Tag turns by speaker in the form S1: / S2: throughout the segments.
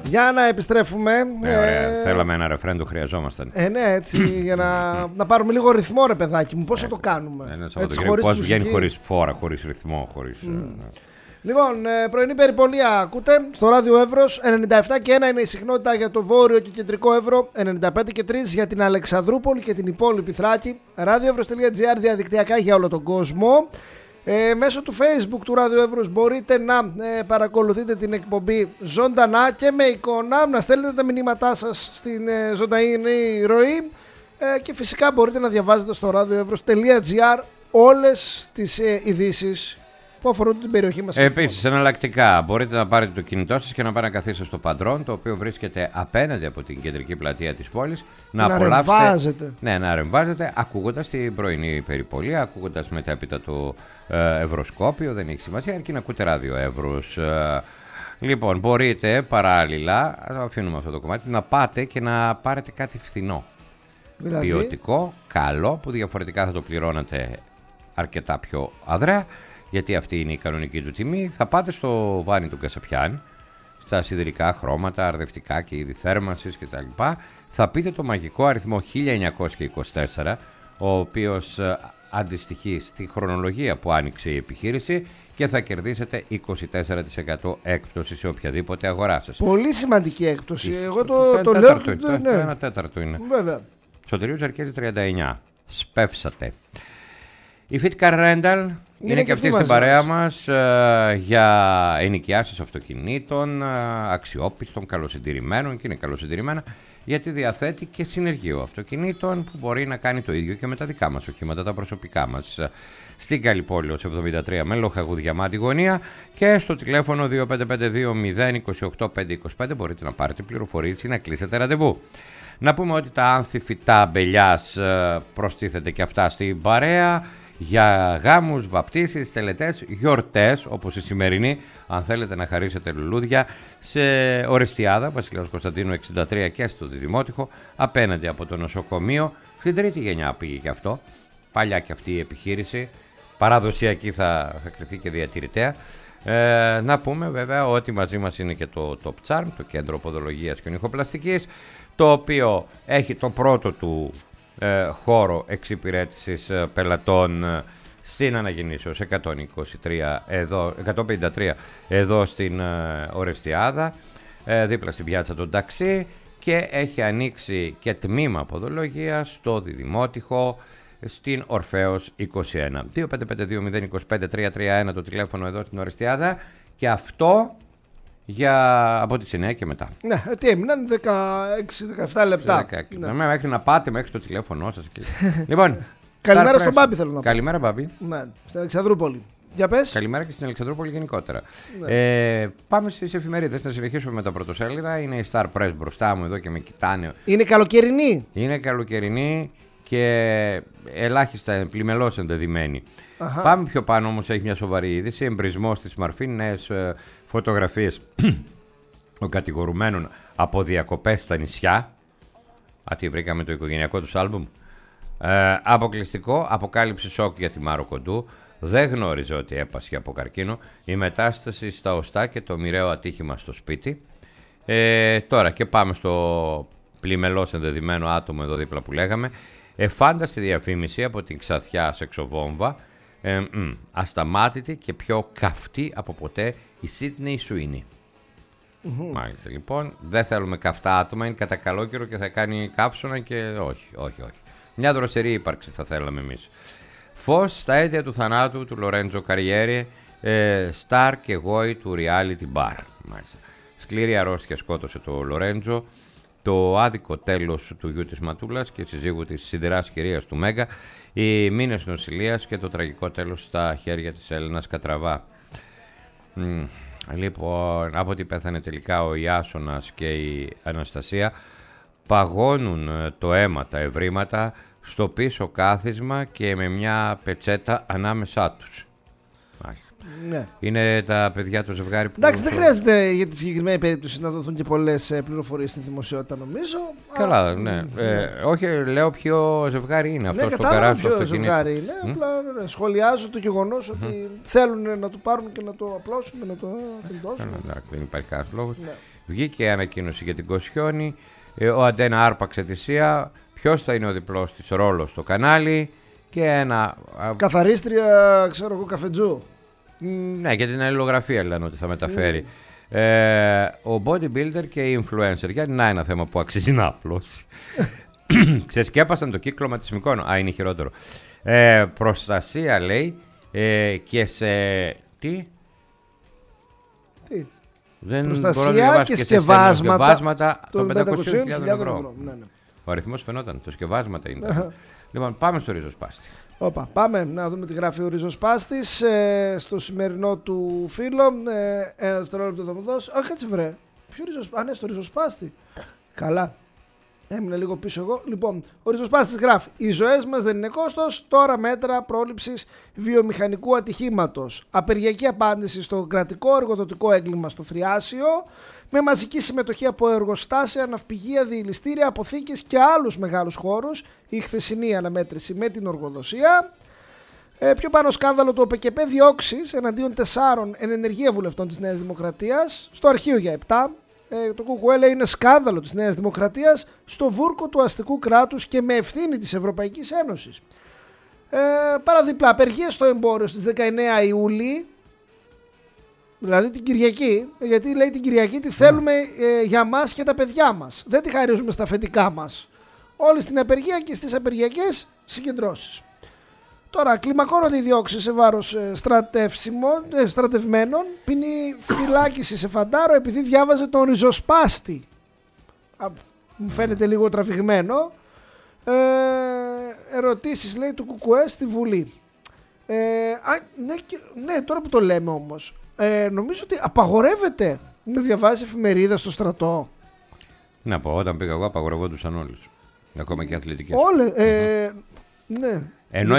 S1: Για να επιστρέφουμε.
S2: Θέλαμε ένα ρεφρέν, το χρειαζόμασταν.
S1: Ναι, έτσι, για να πάρουμε λίγο ρυθμό, ρε παιδάκι μου. Πώς θα το κάνουμε.
S2: Πώς βγαίνει χωρίς φόρα, χωρίς ρυθμό, χωρίς.
S1: Λοιπόν, πρωινή περιπολία ακούτε στο ράδιο Εύρος. 97 και 1 είναι η συχνότητα για το βόρειο και κεντρικό Εύρο. 95 και 3 για την Αλεξανδρούπολη και την υπόλοιπη Θράκη. radioevros.gr διαδικτυακά για όλο τον κόσμο. Μέσω του Facebook του Ράδιο Εύρος μπορείτε να παρακολουθείτε την εκπομπή ζωντανά και με εικόνα, να στέλνετε τα μηνύματά σας στην ζωντανή ροή και φυσικά μπορείτε να διαβάζετε στο radioevros.gr όλες τις ειδήσεις που αφορούν την περιοχή μας.
S2: Επίσης, εναλλακτικά μπορείτε να πάρετε το κινητό σας και να πάτε να καθίσετε στο Παντρόν, το οποίο βρίσκεται απέναντι από την κεντρική πλατεία της πόλης. Να
S1: ρεμβάζετε.
S2: Ναι, να ρεμβάζετε ακούγοντας την πρωινή περιπολία, ακούγοντας μετέπειτα το Ευρωσκόπιο, δεν έχει σημασία, αρκεί να ακούτε Ράδιο Εύρος. Λοιπόν, μπορείτε παράλληλα, αφήνουμε αυτό το κομμάτι, να πάτε και να πάρετε κάτι φθηνό.
S1: Δηλαδή,
S2: ποιοτικό, καλό, που διαφορετικά θα το πληρώνατε αρκετά πιο αδρέα. Γιατί αυτή είναι η κανονική του τιμή. Θα πάτε στο Βάνι του Κασαπιάν, στα σιδηρικά χρώματα, αρδευτικά και είδη θέρμανσης κτλ. Θα πείτε το μαγικό αριθμό 1924, ο οποίος αντιστοιχεί στη χρονολογία που άνοιξε η επιχείρηση και θα κερδίσετε 24% έκπτωση σε οποιαδήποτε αγορά σας.
S1: Πολύ σημαντική έκπτωση. Εγώ το λέω.
S2: Ένα τέταρτο είναι.
S1: Βέβαια.
S2: Σωτηρίου Τσαρκέζη 39. Σπεύσατε. Η Fitcar Rental είναι και αυτή στην παρέα μας για ενοικιάσεις αυτοκινήτων, αξιόπιστων, καλοσυντηρημένων, και είναι καλοσυντηρημένα γιατί διαθέτει και συνεργείο αυτοκινήτων που μπορεί να κάνει το ίδιο και με τα δικά μας οχήματα, τα προσωπικά μας. Στην Καλυπόλεως 73 με Λοχαγού Διαμάτη γωνία και στο τηλέφωνο 2552-028-525 μπορείτε να πάρετε πληροφορίες ή να κλείσετε ραντεβού. Να πούμε ότι τα άνθη φυτά μπελιάς προστίθεται και αυτά στην παρέα για γάμους, βαπτίσεις, τελετές, γιορτές όπως η σημερινή, αν θέλετε να χαρίσετε λουλούδια σε Ορεστιάδα, Βασιλέως Κωνσταντίνου 63 και στο Διδημότυχο, απέναντι από το νοσοκομείο. Στην τρίτη γενιά πήγε και αυτό, παλιά και αυτή η επιχείρηση, παραδοσιακή θα κριθεί και διατηρητέα. Να πούμε βέβαια ότι μαζί μας είναι και το Top Charm, το κέντρο ποδολογίας και ονυχοπλαστικής, το οποίο έχει το πρώτο του χώρο εξυπηρέτησης πελατών στην Αναγεννήσεως 153 εδώ στην Ορεστιάδα, δίπλα στην πιάτσα των ταξί, και έχει ανοίξει και τμήμα ποδολογίας στο Διδημότυχο στην Ορφέως 21. 2552-025-331 το τηλέφωνο εδώ στην Ορεστιάδα, και αυτό από τις 9 και μετά.
S1: Ναι, τι έμειναν 16-17 λεπτά.
S2: Ναι. Μέχρι να πάτε μέχρι το τηλέφωνο σας. Λοιπόν,
S1: καλημέρα στον Μπάμπη, θέλω να πω.
S2: Καλημέρα, Μπάμπη.
S1: Ναι, στην Αλεξανδρούπολη. Για πες.
S2: Καλημέρα και στην Αλεξανδρούπολη γενικότερα. Ναι. Πάμε στις εφημερίδες, θα συνεχίσουμε με τα πρωτοσέλιδα. Είναι η Star Press μπροστά μου εδώ και με κοιτάνε.
S1: Είναι καλοκαιρινή.
S2: Είναι καλοκαιρινή και ελάχιστα πλημελώς ενδεδειμένη. Πάμε πιο πάνω όμως, έχει μια σοβαρή είδηση. Εμπρισμός στη Σμαρφή, νέες φωτογραφίες των κατηγορουμένων από διακοπές στα νησιά. Τι βρήκαμε το οικογενειακό τους άλμπουμ. Αποκλειστικό, αποκάλυψη σοκ για τη Μάρο Κοντού. Δεν γνώριζε ότι έπασχε από καρκίνο. Η μετάσταση στα οστά και το μοιραίο ατύχημα στο σπίτι. Τώρα και πάμε στο πλημελώς ενδεδειμένο άτομο εδώ δίπλα που λέγαμε. Εφάνταστη διαφήμιση από την Ξαθιά σεξοβόμβα. Ασταμάτητη και πιο καυτή από ποτέ η Σίδνεϊ Σουίνι. Μάλιστα, λοιπόν, δεν θέλουμε καυτά άτομα, είναι κατά καλό καιρό και θα κάνει καύσωνα και όχι. Μια δροσερή ύπαρξη θα θέλαμε εμείς. Φως στα αίτια του θανάτου του Λορέντζο Καριέρι, στάρ και γόη του reality bar. Μάλιστα. Σκληρή αρρώστια σκότωσε το Λορέντζο, το άδικο τέλος του γιου της Ματούλας και συζύγου της σιδεράς κυρίας του Μέγκα, οι μήνες νοσηλείας και το τραγικό τέλος στα χέρια της Έλενας Κατραβά. Λοιπόν, από ό,τι πέθανε τελικά ο Ιάσονας και η Αναστασία, παγώνουν το αίμα, τα ευρήματα στο πίσω κάθισμα και με μια πετσέτα ανάμεσά τους.
S1: Ναι.
S2: Είναι τα παιδιά του ζευγάρι που...
S1: Εντάξει, δεν χρειάζεται για τη συγκεκριμένη περίπτωση να δοθούν και πολλές πληροφορίες στην δημοσιότητα, νομίζω.
S2: Καλά, ναι. Όχι, λέω ποιο ζευγάρι είναι αυτό.
S1: Ναι, κατάλαβα ποιο ζευγάρι είναι. Απλά σχολιάζω το γεγονός ότι θέλουν να το πάρουν και να το απλώσουν, να το τελειώσουν.
S2: Εντάξει, δεν υπάρχει κανένας λόγος. Βγήκε η ανακοίνωση για την Κοσιόνη. Ο Αντένα άρπαξε τη ΣΥΑ. Ποιος θα είναι ο διπλός της ρόλος στο κανάλι. Και ένα.
S1: Καθαρίστρια, ξέρω εγώ, καφετζού.
S2: Ναι, για την αλληλογραφία λένε ότι θα μεταφέρει. Ο bodybuilder και η influencer. Για να ένα θέμα που αξίζει να απλώσει. Ξεσκέπασαν το κύκλωμα της Μυκόνο. Είναι χειρότερο. Προστασία λέει και σε. Τι?
S1: Προστασία και σκευάσματα
S2: των 500.000 ευρώ.
S1: Ναι.
S2: Ο αριθμός φαινόταν. Το σκευάσματα είναι. Λοιπόν, πάμε στο ριζοσπάστη.
S1: Πάμε να δούμε τι γράφει ο ριζοσπάστης στο σημερινό του φίλο. Ένα δευτερόλεπτο θα μου δώσει. Όχι, έτσι βρε. Ποιο ριζοσπάστη? Ναι, στο ριζοσπάστη. Καλά. Έμεινα λίγο πίσω εγώ. Λοιπόν, ο ριζοσπάστης γράφει: οι ζωές μας δεν είναι κόστος, τώρα μέτρα πρόληψης βιομηχανικού ατυχήματος. Απεργιακή απάντηση στο κρατικό εργοδοτικό έγκλημα στο Θριάσιο, με μαζική συμμετοχή από εργοστάσια, ναυπηγεία, διελιστήρια, αποθήκες και άλλους μεγάλους χώρους. Η χθεσινή αναμέτρηση με την οργοδοσία. Πιο πάνω σκάνδαλο του ΟΠΚΠ, διώξεις εναντίον 4 ενεργεία βουλευτών της Νέας Δημοκρατίας, στο αρχείο για 7. Το ΚΚΕ είναι σκάνδαλο της Νέας Δημοκρατίας στο βούρκο του αστικού κράτους και με ευθύνη της Ευρωπαϊκής Ένωσης. Παραδίπλα, απεργία στο εμπόριο στις 19 Ιούλη, δηλαδή την Κυριακή, γιατί λέει την Κυριακή τη θέλουμε για μας και τα παιδιά μας. Δεν τη χαρίζουμε στα αφεντικά μας. Όλοι στην απεργία και στις απεργιακές συγκεντρώσεις. Τώρα, κλιμακώνονται οι διώξεις σε βάρος στρατευμένων. Ποινή φυλάκιση σε φαντάρο επειδή διάβαζε τον ριζοσπάστη. Μου φαίνεται λίγο τραβηγμένο. Ερωτήσεις λέει του ΚΚΕ στη Βουλή. Ναι, τώρα που το λέμε όμως. Νομίζω ότι απαγορεύεται να διαβάζει εφημερίδα στο στρατό.
S2: Να πω, όταν πήγα εγώ απαγορευόντουσαν όλους. Ακόμα και αθλητικές.
S1: Όλες. Ναι.
S2: Ενώ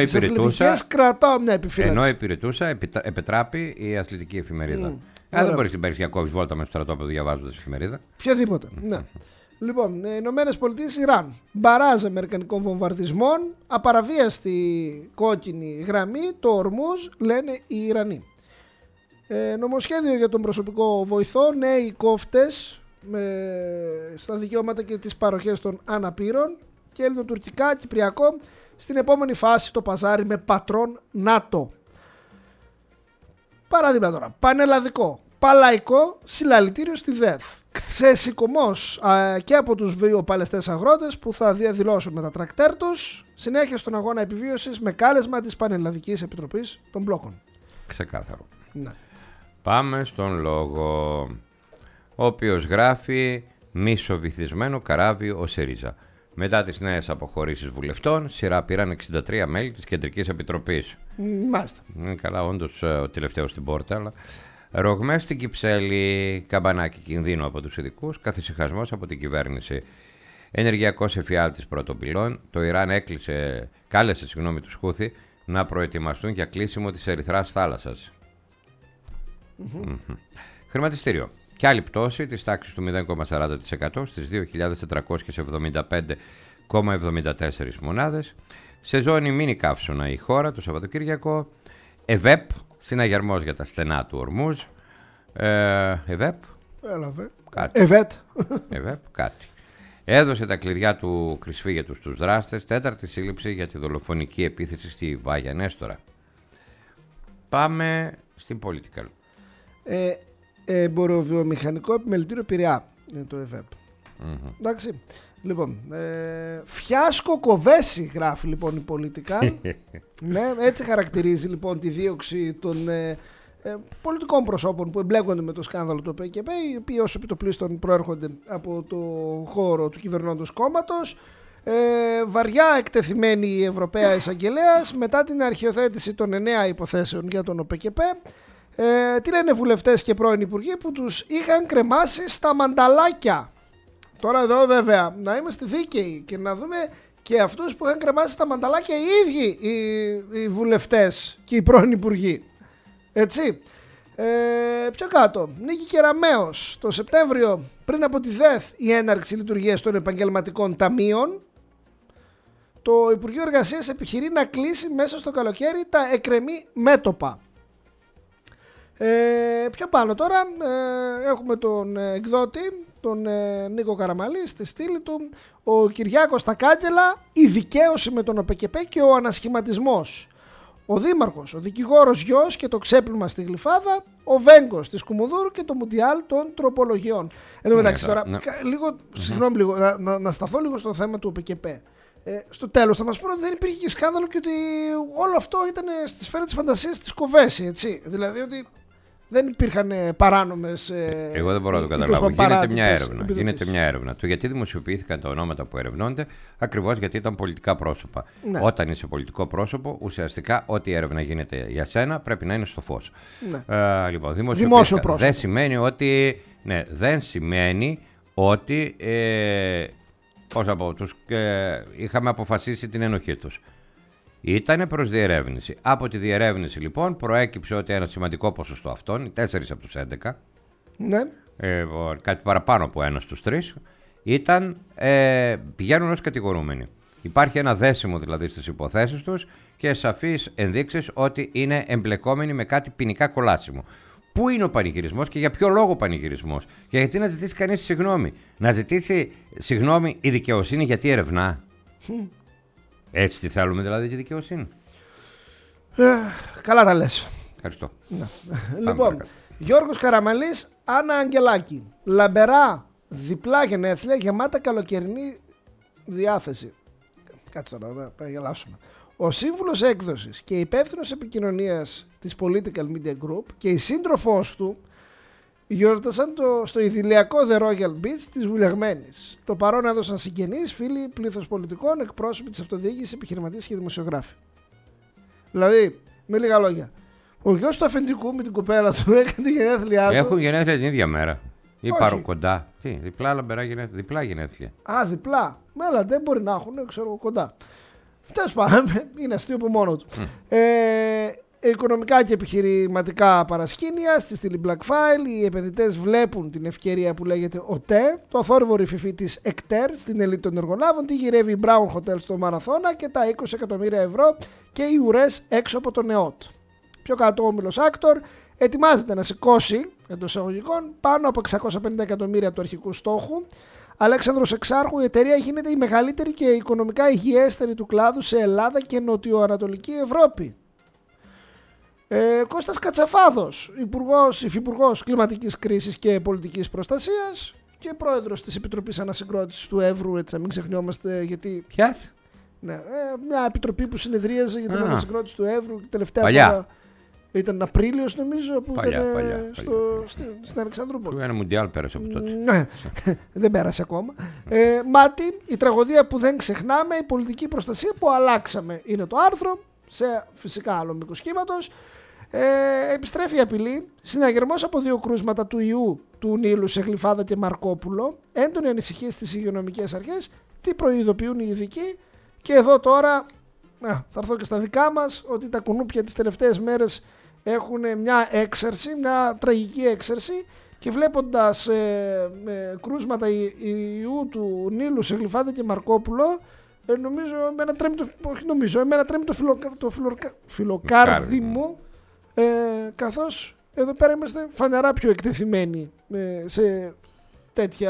S1: υπηρετούσα,
S2: επετράπη η αθλητική εφημερίδα. Δεν μπορείς να παίρνεις για κόβεις βόλτα με στο στρατόπεδο διαβάζοντας εφημερίδα.
S1: Οποιαδήποτε. Ναι. Λοιπόν, Ηνωμένες Πολιτείες, Ιράν. Μπαράζ αμερικανικών βομβαρδισμών. Απαραβίαστη κόκκινη γραμμή. Το Ορμούζ, λένε οι Ιρανοί. Νομοσχέδιο για τον προσωπικό βοηθό. Νέοι κόφτες στα δικαιώματα και τις παροχές των αναπήρων. Και ελληνοτουρκικά, κυπριακό. Στην επόμενη φάση το παζάρι με πατρόν ΝΑΤΟ. Παράδειγμα τώρα. Πανελλαδικό. Παλαϊκό συλλαλητήριο στη ΔΕΘ. Ξεσηκωμός και από τους βιοπαλαιστές αγρότες που θα διαδηλώσουν με τα τρακτέρ τους. Συνέχεια στον αγώνα επιβίωσης με κάλεσμα της Πανελλαδικής Επιτροπής των Μπλόκων.
S2: Ξεκάθαρο.
S1: Ναι.
S2: Πάμε στον λόγο. Ο οποίος γράφει μισοβυθισμένο καράβι ο ΣΥΡΙΖΑ. Μετά τις νέες αποχωρήσεις βουλευτών, σειρά πήραν 63 μέλη της Κεντρικής Επιτροπής.
S1: Μάλιστα.
S2: Καλά, όντως ο τελευταίος στην πόρτα, αλλά ρογμές στην Κυψέλη, καμπανάκι κινδύνου από τους ειδικούς, καθησυχασμός από την κυβέρνηση. Ενεργειακός εφιάλτης πρώτων πυλών, το Ιράν κάλεσε τους Χούθη να προετοιμαστούν για κλείσιμο της Ερυθράς θάλασσας. Χρηματιστήριο. Και άλλη πτώση της τάξης του 0,40% στις 2.475,74 μονάδες. Σε ζώνη μίνι καύσωνα η χώρα το Σαββατοκύριακο. ΕΒΕΠ, συναγερμός για τα στενά του Ορμούζ. ΕΒΕΠ. ΕΒΕΠ, κάτι. Έδωσε τα κλειδιά του κρυσφύγετου στους δράστες. Τέταρτη σύλληψη για τη δολοφονική επίθεση στη Βάγια Νέστορα. Πάμε στην Political.
S1: Εμποροβιομηχανικό επιμελητήριο Πειραιά είναι το ΕΒΕΠ. Εντάξει. Λοιπόν, φιάσκο Κοβέση γράφει λοιπόν η Πολιτικά. Ναι, έτσι χαρακτηρίζει λοιπόν τη δίωξη των πολιτικών προσώπων που εμπλέκονται με το σκάνδαλο του ΟΠΚΠ, οι οποίοι ως επιτοπλίστων προέρχονται από το χώρο του κυβερνώντος κόμματος. Βαριά εκτεθειμένη η Ευρωπαία Εισαγγελέας μετά την αρχιοθέτηση των 9 υποθέσεων για τον ΟΠΚΠ. Τι λένε βουλευτές και πρώην υπουργοί που τους είχαν κρεμάσει στα μανταλάκια. Τώρα εδώ βέβαια να είμαστε δίκαιοι και να δούμε και αυτούς που είχαν κρεμάσει στα μανταλάκια οι ίδιοι οι βουλευτές και οι πρώην υπουργοί. Έτσι. Πιο κάτω, Νίκη Κεραμέως. Το Σεπτέμβριο, πριν από τη ΔΕΘ, η έναρξη λειτουργίας των επαγγελματικών ταμείων. Το Υπουργείο Εργασίας επιχειρεί να κλείσει μέσα στο καλοκαίρι τα εκκρεμή μέτωπα. Πιο πάνω τώρα έχουμε τον εκδότη, τον Νίκο Καραμαλή στη στήλη του. Ο Κυριάκος στα κάγκελα, η δικαίωση με τον ΟΠΕΚΕΠΕ και ο ανασχηματισμός. Ο Δήμαρχος, ο δικηγόρος γιος και το ξέπλυμα στη Γλυφάδα, ο Βέγκος της Κουμουνδούρου και το Μουντιάλ των τροπολογιών. Εν τω μεταξύ τώρα, συγγνώμη λίγο, να σταθώ λίγο στο θέμα του ΟΠΕΚΕΠΕ. Στο τέλος θα μας πούνε ότι δεν υπήρχε και σκάνδαλο και ότι όλο αυτό ήταν στη σφαίρα της φαντασίας της Κοβέση, έτσι. Δηλαδή ότι δεν υπήρχαν παράνομες.
S2: Εγώ δεν μπορώ να το καταλάβω. Γίνεται μια έρευνα. Το γιατί δημοσιοποιήθηκαν τα ονόματα που ερευνώνται, ακριβώς γιατί ήταν πολιτικά πρόσωπα. Ναι. Όταν είσαι πολιτικό πρόσωπο, ουσιαστικά ό,τι έρευνα γίνεται για σένα πρέπει να είναι στο φως. Ναι. Λοιπόν, δημόσιο πρόσωπο. Δεν σημαίνει ότι. Ναι, δεν σημαίνει ότι. Πώς να πω, είχαμε αποφασίσει την ενοχή τους. Ήτανε προς διερεύνηση. Από τη διερεύνηση λοιπόν προέκυψε ότι ένα σημαντικό ποσοστό αυτών, οι 4 από τους 11,
S1: ναι.
S2: Κάτι παραπάνω από ένα στους 3, πηγαίνουν ως κατηγορούμενοι. Υπάρχει ένα δέσιμο δηλαδή στις υποθέσεις τους και σαφείς ενδείξεις ότι είναι εμπλεκόμενοι με κάτι ποινικά κολάσιμο. Πού είναι ο πανηγυρισμός και για ποιο λόγο πανηγυρισμός? Και γιατί να ζητήσει κανείς συγγνώμη? Να ζητήσει συγγνώμη η δικαιοσύνη γιατί ερευνά? Έτσι τι θέλουμε δηλαδή τη δικαιοσύνη?
S1: Καλά τα λες.
S2: Ευχαριστώ.
S1: Λοιπόν, Γιώργος Καραμαλής, Άννα Αγγελάκη. Λαμπερά, διπλά γενέθλια, γεμάτα καλοκαιρινή διάθεση. Κάτσε τώρα, θα γελάσουμε. Ο σύμβουλος έκδοσης και υπεύθυνος επικοινωνίας της Political Media Group και η σύντροφός του γιόρτασαν στο ιδηλιακό The Royal Beach της Βουλιαγμένης. Το παρόν έδωσαν συγγενείς, φίλοι, πλήθος πολιτικών, εκπρόσωποι της αυτοδιοίκησης, επιχειρηματίες και δημοσιογράφοι. Δηλαδή, με λίγα λόγια, ο γιος του αφεντικού με την κοπέλα του έκανε γενέθλιά του.
S2: Έχουν γενέθλια την ίδια μέρα. Ή πάρουν κοντά. Τι, διπλά λαμπερά γενέθλια. Διπλά γενέθλια.
S1: Α, διπλά. Μέλα δεν μπορεί να έχουν, ξέρω, κοντά. Τέλος πάντων, είναι αστείο από μόνο του. Οικονομικά και επιχειρηματικά παρασκήνια στη στήλη Black File. Οι επενδυτές βλέπουν την ευκαιρία που λέγεται ΟΤΕ, το θόρυβο ρηφιφί της ΕΚΤΕΡ στην ελίτ των εργολάβων, τι γυρεύει η Brown Hotel στο Μαραθώνα και τα 20 εκατομμύρια ευρώ και οι ουρές έξω από τον ΕΟΤ. Πιο κάτω ο όμιλος Άκτορ ετοιμάζεται να σηκώσει εντός εισαγωγικών πάνω από 650 εκατομμύρια του αρχικού στόχου. Αλέξανδρος Εξάρχου, η εταιρεία γίνεται η μεγαλύτερη και οικονομικά υγιέστερη του κλάδου σε Ελλάδα και νοτιοανατολική Ευρώπη. Κώστας Κατσαφάδος, υφυπουργός κλιματικής κρίσης και πολιτικής προστασίας και πρόεδρος της Επιτροπής Ανασυγκρότησης του Εύρου, έτσι να μην ξεχνιόμαστε γιατί...
S2: Ποιας?
S1: Ναι, μια επιτροπή που συνεδρίαζε για την ανασυγκρότηση του Εύρου τελευταία
S2: παλιά.
S1: φορά. Ήταν Απρίλιος νομίζω που
S2: παλιά,
S1: ήταν στην Αλεξανδρούπολη.
S2: Του ένα Μουντιάλ πέρασε από τότε.
S1: Ναι, δεν πέρασε ακόμα. Μάτι, η τραγωδία που δεν ξεχνάμε, η πολιτική προστασία που αλλάξαμε. Είναι το άρθρο, σε φυσικά άλλο μήκος κύματος. Επιστρέφει η απειλή. Συναγερμός από 2 κρούσματα του ιού του Νείλου σε Γλυφάδα και Μαρκόπουλο. Έντονη ανησυχία στις υγειονομικές αρχές. Τι προειδοποιούν οι ειδικοί? Και εδώ τώρα θα έρθω και στα δικά μας, ότι τα κουνούπια τις τελευταίες μέρες έχουν μια έξαρση, μια τραγική έξαρση και βλέποντας κρούσματα ιού του Νείλου σε Γλυφάδα και Μαρκόπουλο, εμένα τρέμει το φιλοκάρδι μου, καθώς εδώ πέρα είμαστε φανερά πιο εκτεθειμένοι σε τέτοια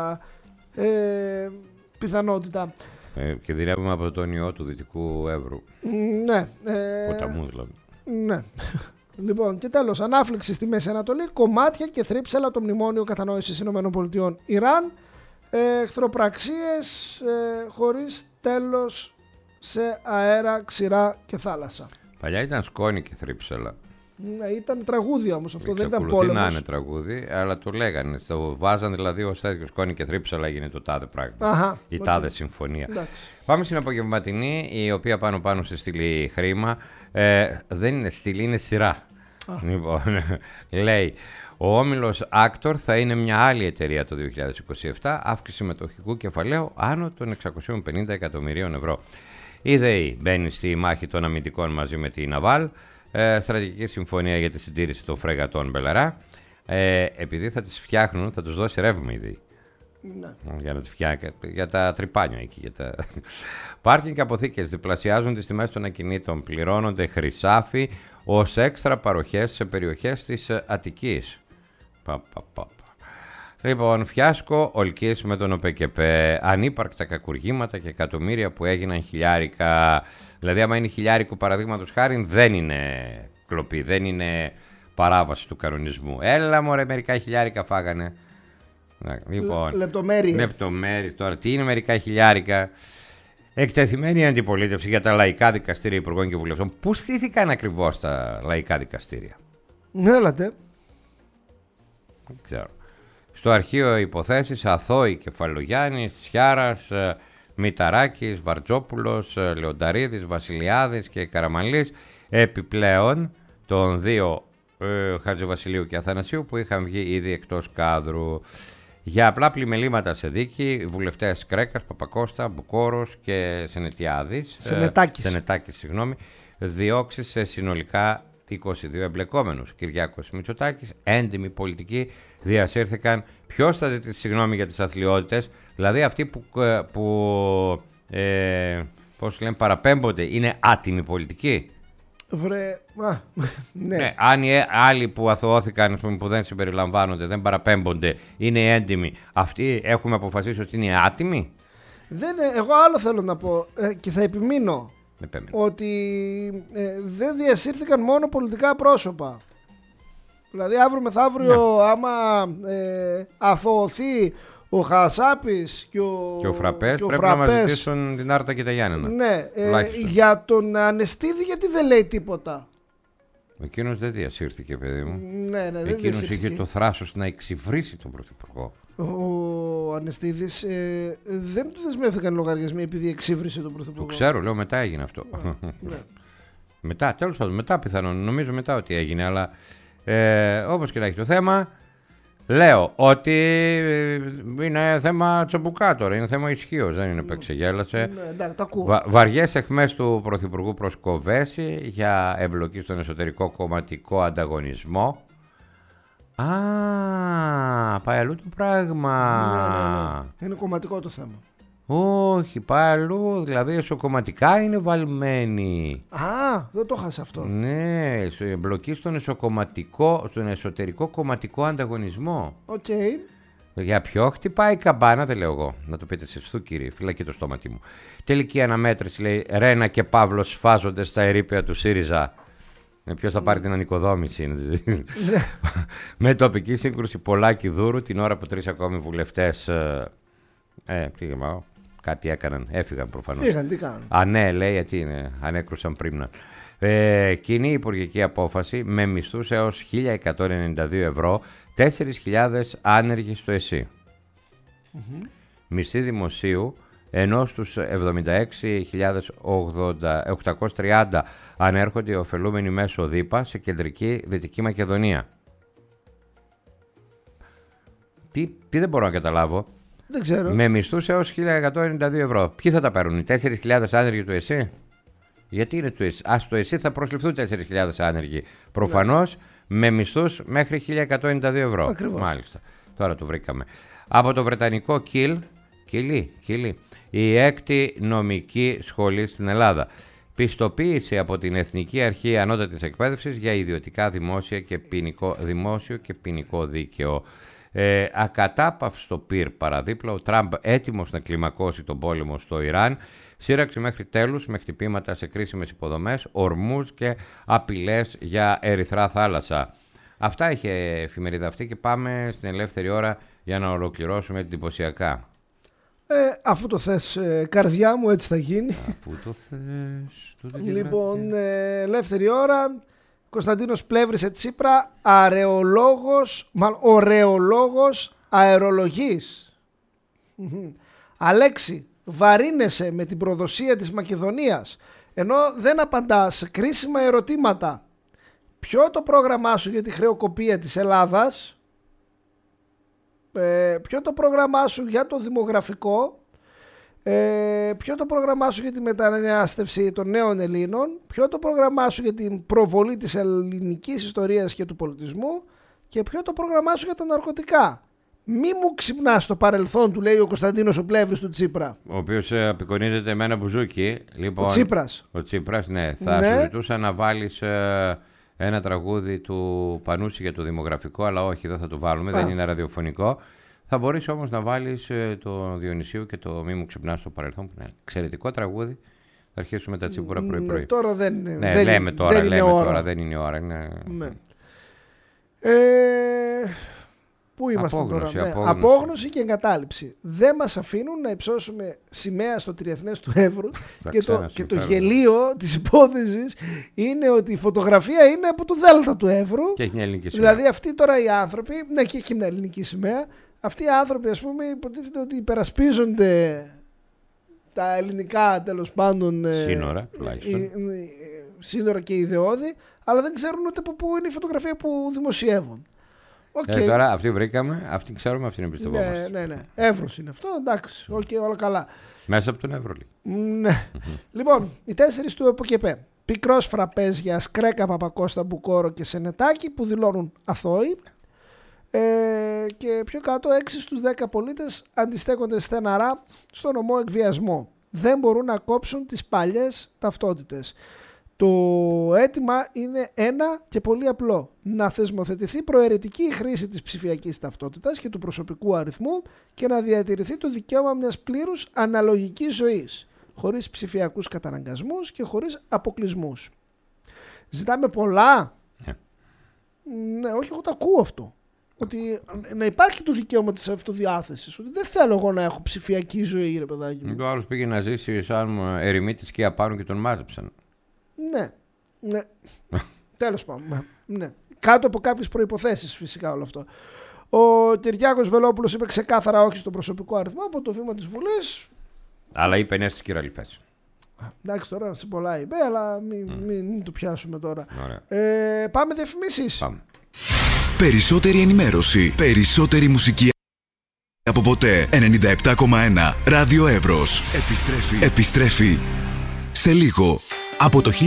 S1: πιθανότητα.
S2: Και δουλεύουμε από τον ιό του Δυτικού Εύρου.
S1: Ναι.
S2: Ποταμού δηλαδή.
S1: Ναι. Λοιπόν, και τέλος, ανάφλεξη στη Μέση Ανατολή, κομμάτια και θρύψαλα το μνημόνιο κατανόησης ΗΠΑ Ιράν, εχθροπραξίες χωρίς τέλος σε αέρα, ξηρά και θάλασσα.
S2: Παλιά ήταν σκόνη και θρύψαλα.
S1: Ναι, ήταν τραγούδια όμως αυτό, δεν ήταν πόλεμος.
S2: Να είναι τραγούδι, αλλά το λέγανε. Το βάζαν δηλαδή ως τέτοιο σκόνη και θρύψαλα, έγινε το τάδε πράγμα. Η τάδε συμφωνία. Εντάξει. Πάμε στην απογευματινή, η οποία πάνω στη στήλη χρήμα. Δεν είναι στήλη, είναι σειρά. Λοιπόν, λέει, ο όμιλος Άκτορ θα είναι μια άλλη εταιρεία το 2027, αύξηση μετοχικού κεφαλαίου άνω των 650 εκατομμυρίων ευρώ. Η ΔΕΗ μπαίνει στη μάχη των αμυντικών μαζί με τη Ναβάλ. Στρατηγική συμφωνία για τη συντήρηση των φρεγατών Μπελαρά. Επειδή θα τις φτιάχνουν, θα τους δώσει ρεύμα η ΔΕΗ.
S1: Ναι.
S2: Για να τη φτιάξει, για τα τρυπάνια εκεί. Πάρκινγκ και αποθήκες διπλασιάζουν τις τιμές των ακινήτων. Πληρώνονται χρυσάφι ως έξτρα παροχές σε περιοχές της Αττικής. Λοιπόν, φιάσκο Ολκής με τον ΟΠΕΚΕΠΕ. Ανύπαρκτα κακουργήματα και εκατομμύρια που έγιναν χιλιάρικα. Δηλαδή, άμα είναι χιλιάρικο παραδείγματος χάρη, δεν είναι κλοπή, δεν είναι παράβαση του κανονισμού. Έλα μωρέ, μερικά χιλιάρικα φάγανε. Λοιπόν, λεπτομέρειες. Τώρα, τι είναι μερικά χιλιάρικα? Εκτεθειμένη αντιπολίτευση για τα λαϊκά δικαστήρια υπουργών και βουλευτών. Πού στήθηκαν ακριβώς τα λαϊκά δικαστήρια?
S1: Έλατε.
S2: Δεν ξέρω. Στο αρχείο υποθέσεις Αθώη, Κεφαλογιάννης, Σιάρας, Μηταράκης, Βαρτζόπουλος, Λεονταρίδης, Βασιλιάδης και Καραμανλής. Επιπλέον των δύο Χατζηβασιλείου και Αθανασίου που είχαν βγει ήδη εκτός κάδρου. Για απλά πλημελήματα σε δίκη, βουλευτές Κρέκας, Παπακώστα, Μπουκόρος και Σενετάκης, διώξεις σε συνολικά 22 εμπλεκόμενους. Κυριάκος Μητσοτάκης, έντιμοι πολιτικοί, διασύρθηκαν. Ποιος θα ζητήσει συγγνώμη για τις αθλιότητες? Δηλαδή αυτοί που πώς λένε, παραπέμπονται, είναι άτιμοι πολιτικοί. Ναι. Αν οι άλλοι που αθωώθηκαν, που δεν συμπεριλαμβάνονται, δεν παραπέμπονται, είναι έντιμοι, αυτοί έχουμε αποφασίσει ότι είναι άτιμοι.
S1: Εγώ άλλο θέλω να πω και θα επιμείνω ότι δεν διασύρθηκαν μόνο πολιτικά πρόσωπα. Δηλαδή αύριο μεθαύριο άμα αθωωωθεί ο Χασάπης και ο
S2: Φραπές, πρέπει να μας ζητήσουν την Άρτα και τα Γιάννενα.
S1: Ναι, για τον Ανεστίδη γιατί δεν λέει τίποτα?
S2: Εκείνος δεν διασύρθηκε, παιδί μου.
S1: Ναι, δεν
S2: Εκείνος είχε το θράσος να εξυβρίσει τον Πρωθυπουργό.
S1: Ο Ανεστίδης δεν του δεσμεύτηκαν λογαριασμοί επειδή εξύβρισε τον Πρωθυπουργό.
S2: Το ξέρω, λέω μετά έγινε αυτό.
S1: Ναι.
S2: Μετά, τέλος πάντων, μετά πιθανόν, νομίζω μετά ότι έγινε, αλλά όπως και να έχει το θέμα, λέω ότι είναι θέμα τσαμπουκά τώρα, είναι θέμα ισχύως, δεν είναι που εξεγέλασε.
S1: Ναι,
S2: Βαριές αιχμές του Πρωθυπουργού προς Κοβέση για εμπλοκή στον εσωτερικό κομματικό ανταγωνισμό. Πάει αλλού το πράγμα.
S1: Ναι. Είναι κομματικό το θέμα.
S2: Όχι, πάει αλλού, δηλαδή εσωκομματικά είναι βαλμένοι.
S1: Δεν το είχα αυτό.
S2: Ναι, εμπλοκή στον εσωτερικό κομματικό ανταγωνισμό. Για ποιο χτυπάει η καμπάνα, δεν λέω εγώ. Να το πείτε εσείς, κύριε, φυλακή το στόματι μου. Τελική αναμέτρηση, λέει, Ρένα και Παύλος σφάζονται στα ερείπια του ΣΥΡΙΖΑ. Ποιος θα πάρει την ανοικοδόμηση? Με τοπική σύγκρουση Πολάκη Δούρου, την ώρα που 3 ακόμη βουλευτές κάτι έκαναν, έφυγαν προφανώς.
S1: Φύγαν, τι κάνουν?
S2: Ναι, λέει, γιατί είναι, ανέκρουσαν πρίμνα. Κοινή υπουργική απόφαση με μισθούς έως 1.192 ευρώ, 4.000 άνεργοι στο ΕΣΥ. Μισθή δημοσίου, ενώ στους 76.830 ανέρχονται οι ωφελούμενοι μέσω ΔΥΠΑ σε κεντρική Δυτική Μακεδονία. Τι δεν μπορώ να καταλάβω.
S1: Δεν ξέρω.
S2: Με μισθούς έως 1.192 ευρώ. Ποιοι θα τα παίρνουν, οι 4.000 άνεργοι του ΕΣΥ? Γιατί είναι του ΕΣΥ? Στο ΕΣΥ θα προσληφθούν 4.000 άνεργοι. Προφανώς με μισθούς μέχρι 1.192 ευρώ.
S1: Ακριβώς.
S2: Μάλιστα. Τώρα το βρήκαμε. Από το βρετανικό Κιλί, η 6η νομική σχολή στην Ελλάδα. Πιστοποίηση από την Εθνική Αρχή Ανώτατης Εκπαίδευσης για ιδιωτικά δημόσιο και ποινικό δίκαιο. Ακατάπαυστο πυρ παραδίπλα, ο Τραμπ έτοιμος να κλιμακώσει τον πόλεμο στο Ιράν, σύραξη μέχρι τέλους με χτυπήματα σε κρίσιμες υποδομές, ορμούς και απειλές για ερυθρά θάλασσα. Αυτά είχε εφημερίδα αυτή και πάμε στην ελεύθερη ώρα για να ολοκληρώσουμε εντυπωσιακά.
S1: Αφού το θες, καρδιά μου, έτσι θα γίνει.
S2: Αφού το θες.
S1: Λοιπόν, ελεύθερη ώρα. Κωνσταντίνος Πλεύρης Τσίπρα, ωρεολόγος αερολογής. Αλέξη, βαρύνεσαι με την προδοσία της Μακεδονίας, ενώ δεν απαντάς σε κρίσιμα ερωτήματα. Ποιο το πρόγραμμά σου για τη χρεοκοπία της Ελλάδας? Ποιο το πρόγραμμά σου για το δημογραφικό? Ποιο το πρόγραμμά σου για τη μετανάστευση των νέων Ελλήνων? Ποιο το πρόγραμμά σου για την προβολή της ελληνικής ιστορίας και του πολιτισμού? Και ποιο το πρόγραμμά σου για τα ναρκωτικά? Μη μου ξυπνάς στο παρελθόν, του λέει ο Κωνσταντίνος ο Πλεύρης του Τσίπρα.
S2: Ο οποίος απεικονίζεται με ένα μπουζούκι. Λοιπόν,
S1: Ο Τσίπρας.
S2: Ο Τσίπρας, ναι. Θα σου ζητούσα να βάλεις ένα τραγούδι του Πανούση για το δημογραφικό, αλλά όχι, δεν θα το βάλουμε, δεν είναι ραδιοφωνικό. Θα μπορείς όμως να βάλεις το Διονυσίου και το Μη μου ξυπνάς στο παρελθόν, που είναι εξαιρετικό τραγούδι. Θα αρχίσουμε τα τσίπουρα πρωί-πρωί.
S1: Τώρα δεν είναι.
S2: Ναι, λέμε τώρα, δεν είναι ώρα. Ναι.
S1: Πού είμαστε
S2: απόγνωση,
S1: τώρα?
S2: απόγνωση.
S1: Απόγνωση και εγκατάλειψη. Δεν μας αφήνουν να υψώσουμε σημαία στο τριεθνές του Εύρου και το γελίο της υπόθεσης είναι ότι η φωτογραφία είναι από το Δέλτα του Εύρου.
S2: Και έχει μια ελληνική σημαία.
S1: Δηλαδή αυτοί τώρα οι άνθρωποι, ναι, και έχει μια ελληνική σημαία. Αυτοί οι άνθρωποι, ας πούμε, υποτίθεται ότι υπερασπίζονται τα ελληνικά, τέλος πάντων,
S2: σύνορα, τουλάχιστον.
S1: Σύνορα και ιδεώδη, αλλά δεν ξέρουν ούτε από πού είναι η φωτογραφία που δημοσιεύουν.
S2: Τώρα αυτή βρήκαμε, αυτή ξέρουμε, αυτή είναι εμπιστευόμαστε.
S1: Ναι. Εύρος είναι αυτό, εντάξει, όλα καλά.
S2: Μέσα από τον Εύρο.
S1: Ναι. Λοιπόν, οι 4 του ΕΠΟΚΕΠΕ. Πικρός φραπές για Σκρέκα, Παπακώστα, Μπουκόρο και Σενετάκη που δηλώνουν αθώοι. Και πιο κάτω 6 στους 10 πολίτες αντιστέκονται στεναρά στον ομό εκβιασμό. Δεν μπορούν να κόψουν τις παλιές ταυτότητες. Το αίτημα είναι ένα και πολύ απλό. Να θεσμοθετηθεί προαιρετική η χρήση της ψηφιακής ταυτότητας και του προσωπικού αριθμού και να διατηρηθεί το δικαίωμα μιας πλήρους αναλογικής ζωής, χωρίς ψηφιακούς καταναγκασμούς και χωρίς αποκλεισμούς. Ζητάμε πολλά. Ναι, όχι, εγώ το ακούω αυτό. Ότι να υπάρχει το δικαίωμα της αυτοδιάθεσης. Ότι δεν θέλω εγώ να έχω ψηφιακή ζωή, ρε παιδάκι μου.
S2: Ο άλλος πήγε να ζήσει σαν ερημίτης και απάνω και τον μάζεψαν.
S1: Ναι. Τέλος πάντων. Ναι. Κάτω από κάποιες προϋποθέσεις φυσικά όλο αυτό. Ο Κυριάκος Βελόπουλος είπε ξεκάθαρα όχι στο προσωπικό αριθμό από το βήμα της Βουλής.
S2: Αλλά είπε ναι στις κυραλιφές.
S1: Εντάξει, τώρα σε πολλά είπε, αλλά μην το πιάσουμε τώρα. Πάμε διαφημίσεις.
S2: Πάμε.
S3: Περισσότερη ενημέρωση, περισσότερη μουσική από ποτέ. 97,1 Ράδιο Εύρος. Επιστρέφει σε λίγο.
S4: Από το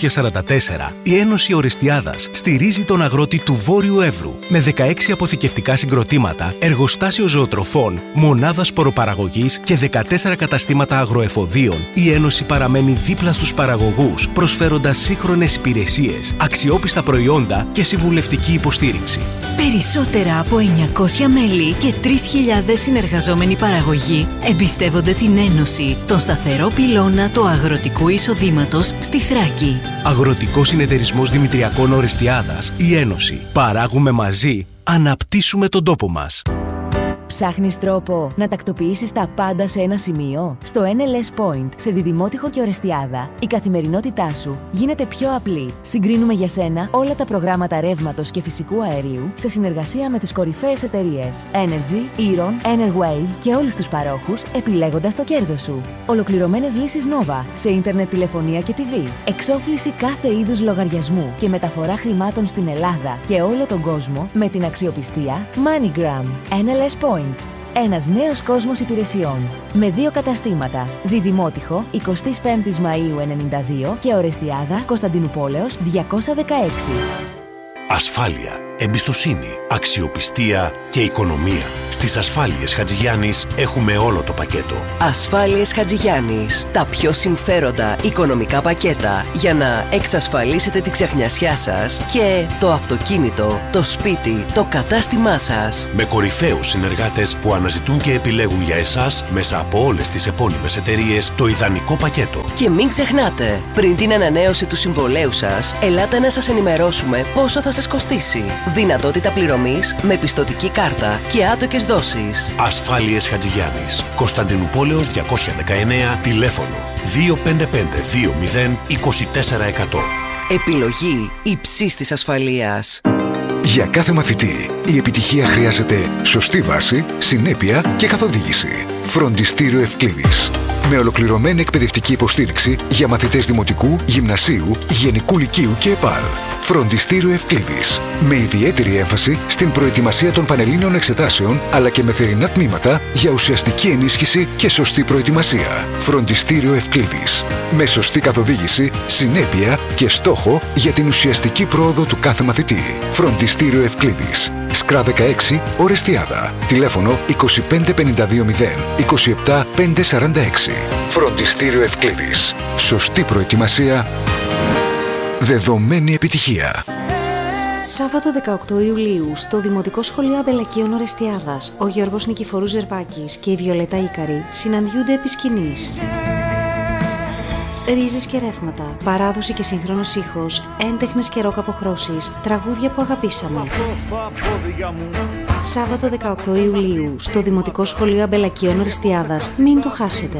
S4: 1944, η Ένωση Ορεστιάδας στηρίζει τον αγρότη του Βόρειου Εύρου με 16 αποθηκευτικά συγκροτήματα, εργοστάσιο ζωοτροφών, μονάδα σποροπαραγωγής και 14 καταστήματα αγροεφοδίων. Η Ένωση παραμένει δίπλα στους παραγωγούς, προσφέροντας σύγχρονες υπηρεσίες, αξιόπιστα προϊόντα και συμβουλευτική υποστήριξη.
S5: Περισσότερα από 900 μέλη και 3.000 συνεργαζόμενοι παραγωγοί εμπιστεύονται την Ένωση, τον σταθερό πυλώνα του αγροτικού εισοδήματος στη Θράκη.
S4: Αγροτικός Συνεταιρισμός Δημητριακών Ορεστιάδας, η Ένωση. Παράγουμε μαζί, αναπτύσσουμε τον τόπο μας.
S6: Ψάχνεις τρόπο να τακτοποιήσεις τα πάντα σε ένα σημείο? Στο NLS Point, σε Διδημότυχο και Ορεστιάδα, η καθημερινότητά σου γίνεται πιο απλή. Συγκρίνουμε για σένα όλα τα προγράμματα ρεύματος και φυσικού αερίου σε συνεργασία με τις κορυφαίες εταιρείες Energy, Eron, Enerwave και όλους τους παρόχους, επιλέγοντας το κέρδος σου. Ολοκληρωμένες λύσεις Nova σε ίντερνετ, τηλεφωνία και TV. Εξόφληση κάθε είδους λογαριασμού και μεταφορά χρημάτων στην Ελλάδα και όλο τον κόσμο με την αξιοπιστία MoneyGram. NLS Point. Ένας νέος κόσμος υπηρεσιών. Με 2 καταστήματα. Διδημότυχο, 25 Μαΐου 92 και Ορεστιάδα, Κωνσταντινουπόλεως 216.
S4: Ασφάλεια, εμπιστοσύνη, αξιοπιστία και οικονομία. Στις Ασφάλειες Χατζηγιάννης έχουμε όλο το πακέτο.
S5: Ασφάλειες Χατζηγιάννης. Τα πιο συμφέροντα οικονομικά πακέτα για να εξασφαλίσετε τη ξεχνιασιά σας και το αυτοκίνητο, το σπίτι, το κατάστημά σας.
S4: Με κορυφαίους συνεργάτες που αναζητούν και επιλέγουν για εσάς μέσα από όλες τις επώνυμες εταιρείες το ιδανικό πακέτο.
S5: Και μην ξεχνάτε, πριν την ανανέωση του συμβολέου σας, ελάτε να σας ενημερώσουμε πόσο θα σας κοστίσει. Δυνατότητα πληρωμής με πιστωτική κάρτα και άτοκες δόσεις.
S4: Ασφάλειες Χατζηγιάννης. Κωνσταντινουπόλεως 219, τηλέφωνο 255-20-2400.
S5: Επιλογή υψής της ασφαλείας.
S3: Για κάθε μαθητή, η επιτυχία χρειάζεται σωστή βάση, συνέπεια και καθοδήγηση. Φροντιστήριο Ευκλήδης. Με ολοκληρωμένη εκπαιδευτική υποστήριξη για μαθητές δημοτικού, γυμνασίου, γενικού λυκείου και ΕΠΑΛ. Φροντιστήριο Ευκλήδης. Με ιδιαίτερη έμφαση στην προετοιμασία των πανελλήνιων εξετάσεων, αλλά και με θερινά τμήματα για ουσιαστική ενίσχυση και σωστή προετοιμασία. Φροντιστήριο Ευκλήδης. Με σωστή καθοδήγηση, συνέπεια και στόχο για την ουσιαστική πρόοδο του κάθε μαθητή. Φροντιστήριο Ευκλήδης. Ισκρά 16, Ορεστιάδα. Τηλέφωνο 25520 27546. Φροντιστήριο Ευκλήδης. Σωστή προετοιμασία, δεδομένη επιτυχία.
S7: Σάββατο 18 Ιουλίου, στο Δημοτικό Σχολείο Αμπελακίων Ορεστιάδας, ο Γιώργος Νικηφορού Ζερβάκης και η Βιολέτα Ίκαρη συναντιούνται επί σκηνής. Ρίζες και ρεύματα, παράδοση και σύγχρονος ήχος, έντεχνες και ροκ αποχρώσεις, τραγούδια που αγαπήσαμε. Σάββατο 18 Ιουλίου, στο Δημοτικό Σχολείο Αμπελακίων Ορεστιάδας. Μην το χάσετε.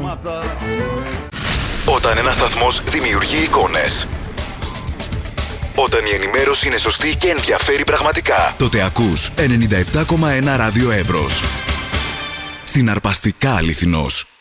S3: Όταν ένας σταθμός δημιουργεί εικόνες, όταν η ενημέρωση είναι σωστή και ενδιαφέρει πραγματικά, τότε ακούς 97,1 ράδιο Εύρος. Συναρπαστικά αληθινός.